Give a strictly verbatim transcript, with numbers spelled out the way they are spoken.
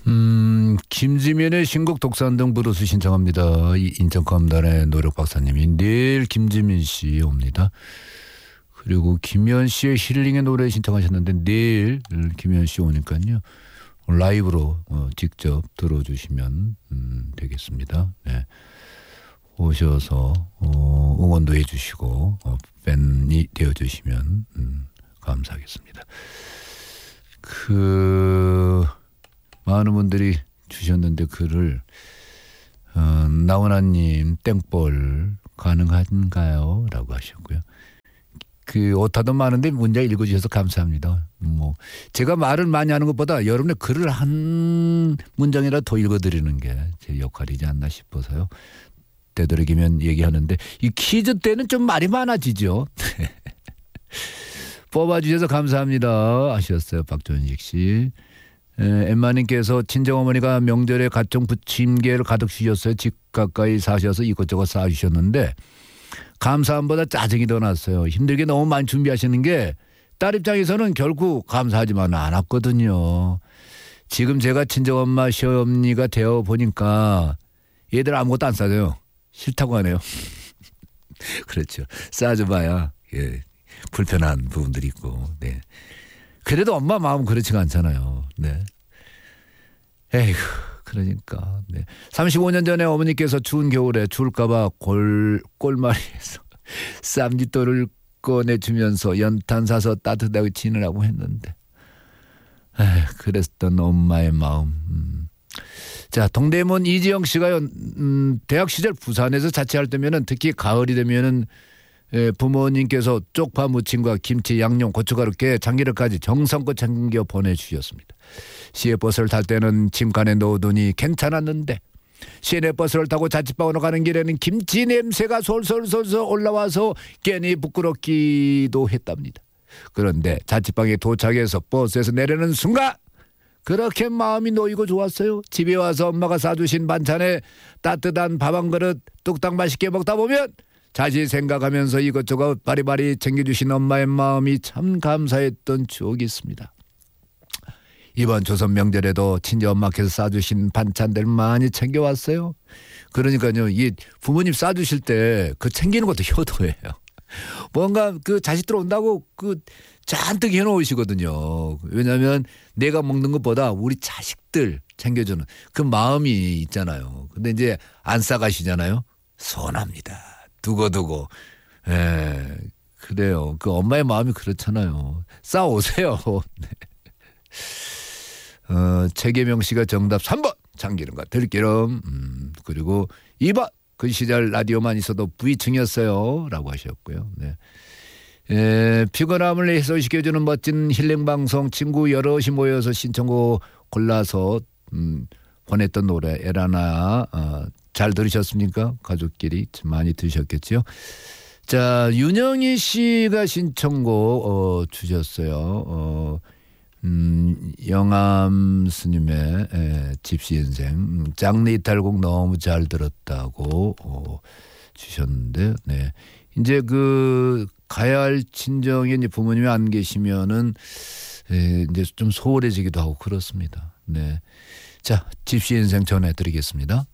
음, 김지민의 신곡 독산동 브루스 신청합니다. 이 인천검단의 노력 박사님이 내일 김지민 씨 옵니다. 그리고 김현 씨의 힐링의 노래 신청하셨는데 내일 김현 씨 오니까요. 라이브로 어, 직접 들어주시면 음, 되겠습니다. 네. 오셔서 어, 응원도 해주시고 어, 팬이 되어주시면 음, 감사하겠습니다. 그 많은 분들이 주셨는데 글을 어, 나훈아님 땡볼 가능한가요? 라고 하셨고요. 그 오타도 많은데 문자 읽어주셔서 감사합니다. 뭐 제가 말을 많이 하는 것보다 여러분의 글을 한 문장이라도 더 읽어드리는 게 제 역할이지 않나 싶어서요. 되도록이면 얘기하는데 이 퀴즈 때는 좀 말이 많아지죠. 뽑아주셔서 감사합니다 하셨어요. 박존식 씨. 에, 엠마님께서 친정어머니가 명절에 가정 부침개를 가득 주셨어요. 집 가까이 사셔서 이것저것 싸주셨는데 감사함보다 짜증이 더 났어요. 힘들게 너무 많이 준비하시는 게 딸 입장에서는 결코 감사하지만 않았거든요. 지금 제가 친정엄마 시어머니가 되어 보니까 얘들 아무것도 안 싸줘요. 싫다고 하네요. 그렇죠. 싸줘봐야 예, 불편한 부분들이 있고. 네. 그래도 엄마 마음은 그렇지가 않잖아요. 네. 에이구, 그러니까. 네. 삼십오 년 전에 어머니께서 추운 겨울에 추울까봐 골, 꼴마리에서 쌈짓돌을 꺼내주면서 연탄 사서 따뜻하게 지내라고 했는데. 에이, 그랬던 엄마의 마음. 음. 자, 동대문 이지영 씨가요, 음, 대학 시절 부산에서 자취할 때면은 특히 가을이 되면은 예, 부모님께서 쪽파 무침과 김치, 양념, 고춧가루, 깨, 참기름까지 정성껏 챙겨 보내주셨습니다. 시외버스를 탈 때는 짐칸에 넣어두니 괜찮았는데 시내버스를 타고 자취방으로 가는 길에는 김치 냄새가 솔솔솔솔 올라와서 괜히 부끄럽기도 했답니다. 그런데 자취방에 도착해서 버스에서 내리는 순간 그렇게 마음이 놓이고 좋았어요. 집에 와서 엄마가 싸주신 반찬에 따뜻한 밥 한 그릇 뚝딱 맛있게 먹다 보면 자신 생각하면서 이것저것 바리바리 챙겨주신 엄마의 마음이 참 감사했던 추억이 있습니다. 이번 조선 명절에도 친정엄마께서 싸주신 반찬들 많이 챙겨왔어요. 그러니까요, 이 부모님 싸주실 때 그 챙기는 것도 효도예요. 뭔가 그 자식들 온다고 그 잔뜩 해놓으시거든요. 왜냐하면 내가 먹는 것보다 우리 자식들 챙겨주는 그 마음이 있잖아요. 근데 이제 안 싸가시잖아요. 서운합니다. 두고두고. 예, 그래요. 그 엄마의 마음이 그렇잖아요. 싸오세요. 네. 어, 최계명 씨가 정답 삼 번 참기름과 들기름. 음, 그리고 이 번 그 시절 라디오만 있어도 부위층이었어요 라고 하셨고요. 네. 에, 피곤함을 해소시켜주는 멋진 힐링방송 친구 여럿이 모여서 신청곡 골라서 음, 보냈던 노래 에라나 어, 잘 들으셨습니까? 가족끼리 많이 들으셨겠죠. 자, 윤영희 씨가 신청곡 어, 주셨어요. 어, 음, 영암 스님의 에, 집시 인생 음, 장례 이탈곡 너무 잘 들었다고 어, 주셨는데, 네. 이제 그 가야 할 친정에 이제 부모님이 안 계시면은 에, 이제 좀 소홀해지기도 하고 그렇습니다. 네. 자, 집시 인생 전해드리겠습니다.